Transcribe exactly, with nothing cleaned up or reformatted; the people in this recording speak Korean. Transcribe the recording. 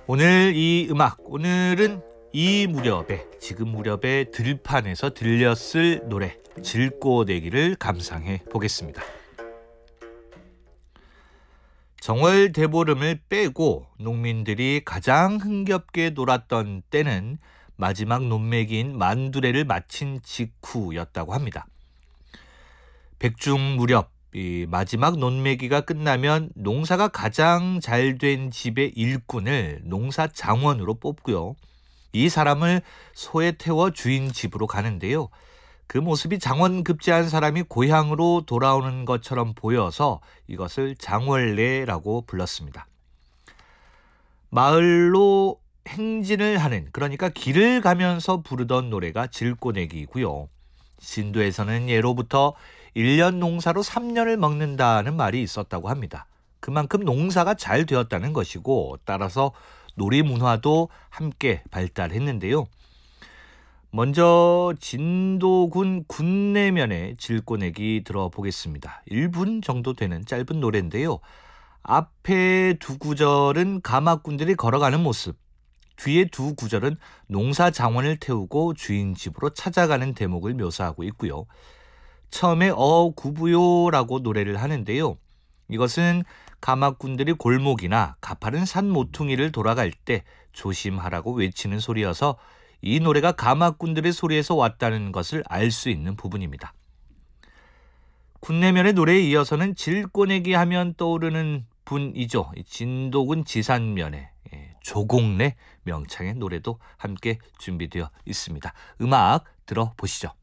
오늘 이 음악, 오늘은 이 무렵에, 지금 무렵에 들판에서 들렸을 노래 질꼬내기를 감상해 보겠습니다. 정월 대보름을 빼고 농민들이 가장 흥겹게 놀았던 때는 마지막 논매기인 만두래를 마친 직후였다고 합니다. 백중 무렵 이 마지막 논매기가 끝나면 농사가 가장 잘된 집의 일꾼을 농사장원으로 뽑고요. 이 사람을 소에 태워 주인 집으로 가는데요. 그 모습이 장원급제한 사람이 고향으로 돌아오는 것처럼 보여서 이것을 장월례라고 불렀습니다. 마을로 행진을 하는, 그러니까 길을 가면서 부르던 노래가 질꼬내기이고요. 진도에서는 예로부터 일 년 농사로 삼 년을 먹는다는 말이 있었다고 합니다. 그만큼 농사가 잘 되었다는 것이고, 따라서 놀이 문화도 함께 발달했는데요. 먼저 진도군 군내면의 질꼬내기 들어보겠습니다. 일 분 정도 되는 짧은 노래인데요. 앞에 두 구절은 가마꾼들이 걸어가는 모습, 뒤에 두 구절은 농사장원을 태우고 주인 집으로 찾아가는 대목을 묘사하고 있고요. 처음에 어구부요라고 노래를 하는데요. 이것은 가마꾼들이 골목이나 가파른 산 모퉁이를 돌아갈 때 조심하라고 외치는 소리여서 이 노래가 가마꾼들의 소리에서 왔다는 것을 알 수 있는 부분입니다. 군내면의 노래에 이어서는 질꼬내기 하면 떠오르는 분이죠. 진도군 지산면의 조곡래 명창의 노래도 함께 준비되어 있습니다. 음악 들어보시죠.